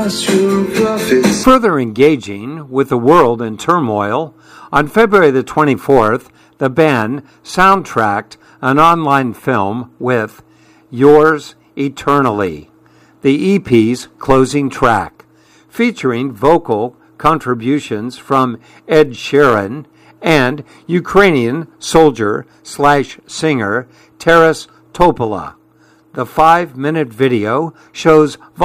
Further engaging with the world in turmoil, on February the 24th, the band soundtracked an online film with Yours Eternally, the EP's closing track, featuring vocal contributions from Ed Sheeran and Ukrainian soldier/singer Taras Topola. The 5-minute video shows